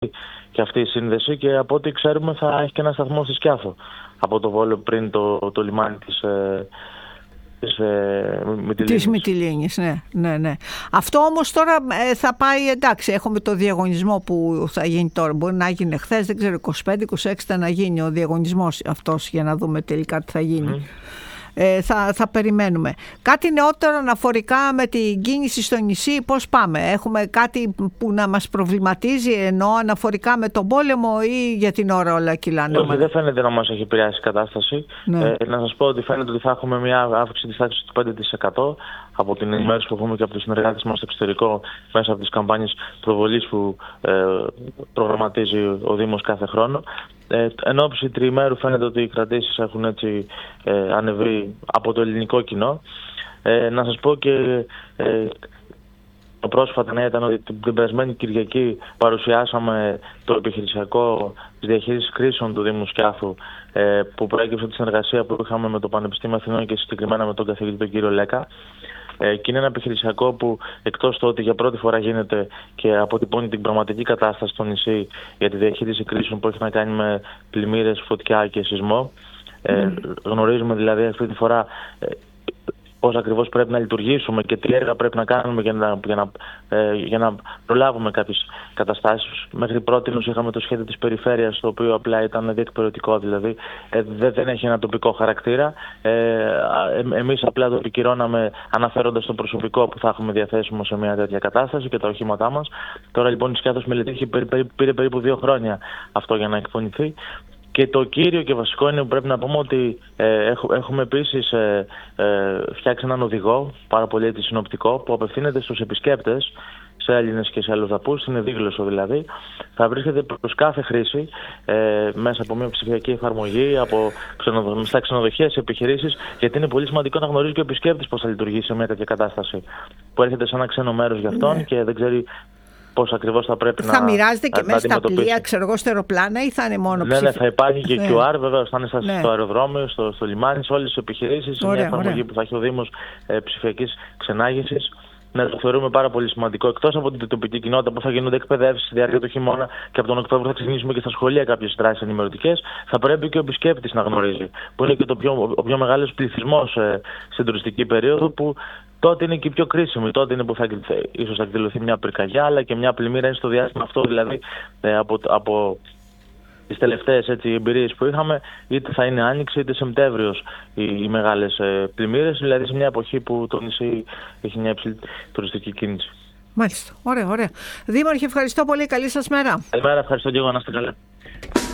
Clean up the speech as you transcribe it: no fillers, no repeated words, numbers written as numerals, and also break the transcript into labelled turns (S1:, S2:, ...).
S1: και αυτή η σύνδεση, και από ό,τι ξέρουμε θα έχει και ένα σταθμό στη Σκιάθο από το Βόλο πριν το λιμάνι της
S2: Μυτιλήνης. Ναι. Αυτό όμως τώρα θα πάει, εντάξει, έχουμε το διαγωνισμό που θα γίνει τώρα, μπορεί να γίνει χθες, δεν ξέρω, 25-26 θα να γίνει ο διαγωνισμός αυτός για να δούμε τελικά τι θα γίνει. Θα περιμένουμε. Κάτι νεότερο αναφορικά με την κίνηση στο νησί, πώς πάμε? Έχουμε κάτι που να μας προβληματίζει, ενώ αναφορικά με τον πόλεμο, ή για την ώρα όλα κυλάνε?
S1: Όχι, δεν φαίνεται να μας έχει επηρεάσει η κατάσταση. Να σας πω ότι φαίνεται ότι θα έχουμε μια αύξηση της τάξης του 5% από την ενημέρωση που έχουμε και από τους συνεργάτες μας στο εξωτερικό, μέσα από τις καμπάνιες προβολής που προγραμματίζει ο Δήμος κάθε χρόνο. Εν ώψη τριημέρου φαίνεται ότι οι κρατήσεις έχουν έτσι ανεβεί από το ελληνικό κοινό. Να σας πω και το πρόσφατα νέα ήταν ότι την περασμένη Κυριακή παρουσιάσαμε το επιχειρησιακό της διαχείρισης κρίσεων του Δήμου Σκιάθου, που προέκυψε τη συνεργασία που είχαμε με το Πανεπιστήμιο Αθηνών και συγκεκριμένα με τον καθηγητή τον κύριο Λέκα. Και είναι ένα επιχειρησιακό που, εκτός του ότι για πρώτη φορά γίνεται και αποτυπώνει την πραγματική κατάσταση στο νησί για τη διαχείριση κρίσεων που έχει να κάνει με πλημμύρες, φωτιά και σεισμό, γνωρίζουμε δηλαδή αυτή τη φορά πώς ακριβώς πρέπει να λειτουργήσουμε και τι έργα πρέπει να κάνουμε για να προλάβουμε κάποιες καταστάσεις. Μέχρι πρότινος είχαμε το σχέδιο της περιφέρειας, το οποίο απλά ήταν διεκπαιρεωτικό, δηλαδή δεν έχει ένα τοπικό χαρακτήρα. Εμείς απλά το επικυρώναμε αναφέροντας το προσωπικό που θα έχουμε διαθέσιμο σε μια τέτοια κατάσταση και τα οχήματά μας. Τώρα λοιπόν η Σκιάθος μελετή πήρε περίπου 2 χρόνια αυτό για να εκπονηθεί. Και το κύριο και βασικό είναι που πρέπει να πούμε ότι έχουμε επίσης φτιάξει έναν οδηγό, πάρα πολύ έτσι συνοπτικό, που απευθύνεται στους επισκέπτες, σε Έλληνες και σε αλλοδαπούς, είναι δίγλωσσο δηλαδή. Θα βρίσκεται προς κάθε χρήση μέσα από μια ψηφιακή εφαρμογή, στα ξενοδοχεία, σε επιχειρήσεις, γιατί είναι πολύ σημαντικό να γνωρίζει και ο επισκέπτης πώς θα λειτουργήσει σε μια τέτοια κατάσταση. Που έρχεται σε ένα ξένο μέρος για αυτόν και δεν ξέρει πώς ακριβώς θα πρέπει
S2: θα μοιράζεται και μέσα στα πλοία, ξέρω εγώ, στα αεροπλάνα, ή θα είναι μόνο ψηφιακά?
S1: Ναι, θα υπάρχει και QR, βέβαια, θα είναι στο αεροδρόμιο, στο λιμάνι, σε όλες τις επιχειρήσεις. Είναι μια εφαρμογή που θα έχει ο Δήμος ψηφιακής ξενάγησης. Ναι, το θεωρούμε πάρα πολύ σημαντικό. Εκτός από την τοπική κοινότητα που θα γίνονται εκπαιδεύσεις στη διάρκεια του χειμώνα και από τον Οκτώβριο θα ξεκινήσουμε και στα σχολεία κάποιες δράσεις ενημερωτικές, θα πρέπει και ο επισκέπτης να γνωρίζει, που είναι και ο πιο μεγάλος πληθυσμός στην τουριστική περίοδο, που τότε είναι και πιο κρίσιμη. Τότε είναι που ίσως θα εκδηλωθεί μια πυρκαγιά, αλλά και μια πλημμύρα είναι στο διάστημα αυτό. Δηλαδή, από τις τελευταίες εμπειρίες που είχαμε, είτε θα είναι Άνοιξη είτε Σεπτέμβριος οι μεγάλες πλημμύρες, δηλαδή σε μια εποχή που το νησί έχει μια υψηλή τουριστική κίνηση.
S2: Μάλιστα. Ωραία. Δήμαρχε, ευχαριστώ πολύ. Καλή σας μέρα.
S1: Καλημέρα, ευχαριστώ και εγώ, να είστε καλά.